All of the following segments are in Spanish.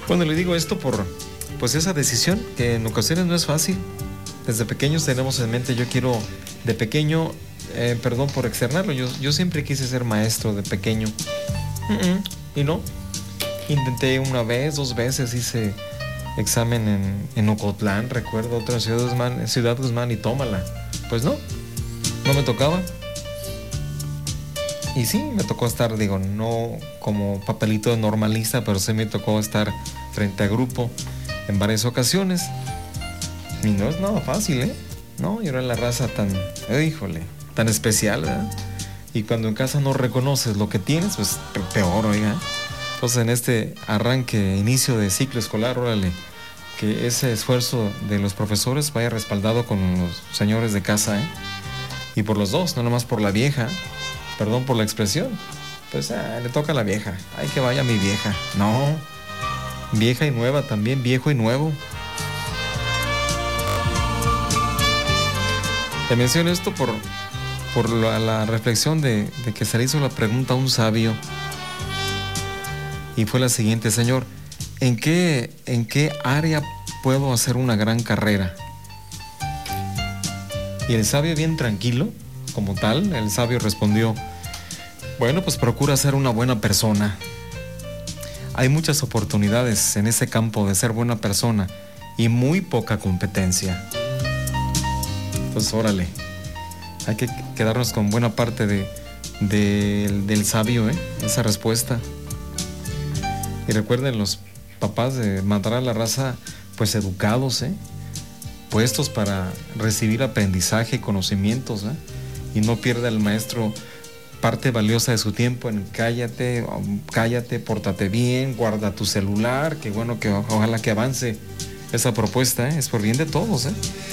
Bueno, le digo esto por pues esa decisión que en ocasiones no es fácil. Desde pequeños tenemos en mente, yo quiero de pequeño, perdón por externarlo, yo siempre quise ser maestro de pequeño. Y no, intenté una vez, 2 veces, hice examen en Ocotlán, recuerdo, otra en Ciudad Guzmán y tómala. Pues no me tocaba. Y sí, me tocó estar, digo, no como papelito de normalista, pero sí me tocó estar frente a grupo en varias ocasiones. Y no es nada fácil, ¿eh? No, yo era la raza tan, híjole, tan especial, ¿verdad? Y cuando en casa no reconoces lo que tienes, pues peor, oiga. Entonces en este arranque, inicio de ciclo escolar, órale, que ese esfuerzo de los profesores vaya respaldado con los señores de casa, ¿eh? Y por los dos, no nomás por la vieja. Perdón por la expresión. Pues le toca a la vieja. Ay, que vaya mi vieja. No. Vieja y nueva también, viejo y nuevo. Te menciono esto por la reflexión de que se le hizo la pregunta a un sabio. Y fue la siguiente: Señor, ¿en qué área puedo hacer una gran carrera? Y el sabio, bien tranquilo, como tal, el sabio respondió: bueno, pues procura ser una buena persona. Hay muchas oportunidades en ese campo de ser buena persona y muy poca competencia. Entonces, órale, hay que quedarnos con buena parte del sabio, esa respuesta. Y recuerden, los papás de mandar a la raza, pues educados, puestos para recibir aprendizaje y conocimientos, y no pierda el maestro parte valiosa de su tiempo en cállate, pórtate bien, guarda tu celular, que bueno, que ojalá que avance esa propuesta, es por bien de todos.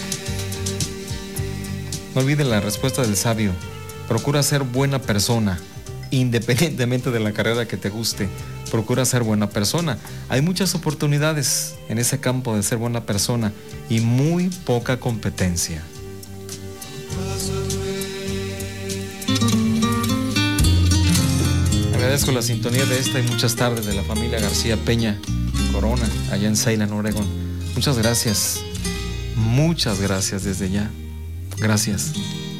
No olvide la respuesta del sabio: procura ser buena persona, independientemente de la carrera que te guste. Procura ser buena persona. Hay muchas oportunidades en ese campo de ser buena persona y muy poca competencia. Agradezco la sintonía de esta y muchas tardes de la familia García Peña Corona, allá en Salem, Oregon. Muchas gracias desde ya. Gracias.